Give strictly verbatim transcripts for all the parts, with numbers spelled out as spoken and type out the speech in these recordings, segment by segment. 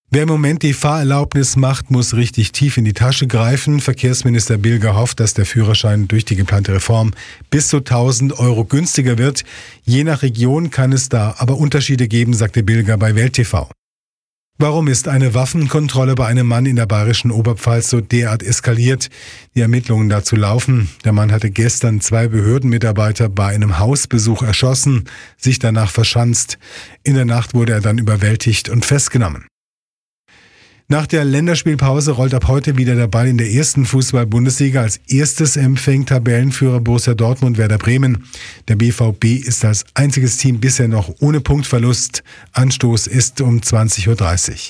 Wer im Moment die Fahrerlaubnis macht, muss richtig tief in die Tasche greifen. Verkehrsminister Bilger hofft, dass der Führerschein durch die geplante Reform bis zu tausend Euro günstiger wird. Je nach Region kann es da aber Unterschiede geben, sagte Bilger bei Welt T V. Warum ist eine Waffenkontrolle bei einem Mann in der bayerischen Oberpfalz so derart eskaliert? Die Ermittlungen dazu laufen. Der Mann hatte gestern zwei Behördenmitarbeiter bei einem Hausbesuch erschossen, sich danach verschanzt. In der Nacht wurde er dann überwältigt und festgenommen. Nach der Länderspielpause rollt ab heute wieder der Ball in der ersten Fußball-Bundesliga. Als erstes empfängt Tabellenführer Borussia Dortmund Werder Bremen. Der B V B ist als einziges Team bisher noch ohne Punktverlust. Anstoß ist um zwanzig Uhr dreißig.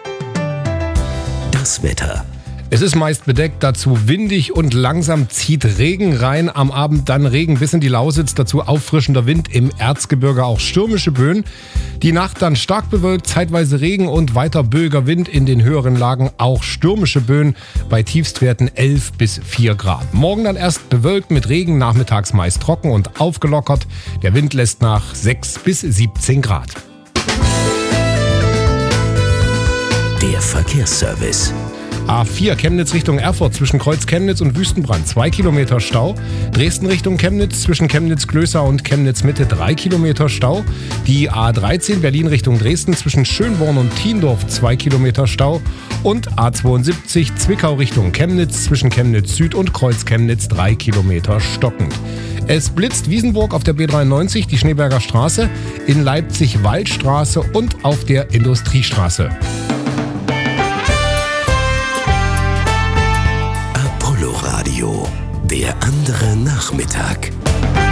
Das Wetter. Es ist meist bedeckt, dazu windig und langsam zieht Regen rein. Am Abend dann Regen bis in die Lausitz, dazu auffrischender Wind, im Erzgebirge auch stürmische Böen. Die Nacht dann stark bewölkt, zeitweise Regen und weiter böiger Wind, in den höheren Lagen auch stürmische Böen, bei Tiefstwerten elf bis vier Grad. Morgen dann erst bewölkt mit Regen, nachmittags meist trocken und aufgelockert. Der Wind lässt nach sechs bis siebzehn Grad. Der Verkehrsservice. A vier Chemnitz Richtung Erfurt zwischen Kreuz Chemnitz und Wüstenbrand zwei Kilometer Stau. Dresden Richtung Chemnitz zwischen Chemnitz-Glößau und Chemnitz-Mitte drei Kilometer Stau. Die A dreizehn Berlin Richtung Dresden zwischen Schönborn und Thiendorf zwei Kilometer Stau. Und A zweiundsiebzig Zwickau Richtung Chemnitz zwischen Chemnitz Süd und Kreuz Chemnitz drei Kilometer stockend. Es blitzt Wiesenburg auf der B dreiundneunzig, die Schneeberger Straße, in Leipzig Waldstraße und auf der Industriestraße. Radio, der andere Nachmittag.